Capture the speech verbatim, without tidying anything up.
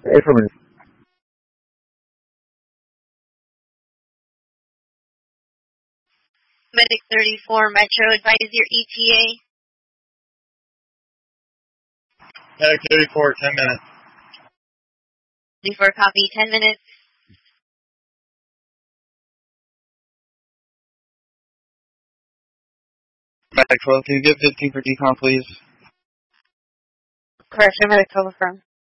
Affirmative. Medic thirty-four, Metro, advise your E T A. Medic thirty-four, ten minutes. thirty-four, copy, ten minutes. Medic twelve, can you get fifteen for decon, please? Correction, Medic twelve, affirm.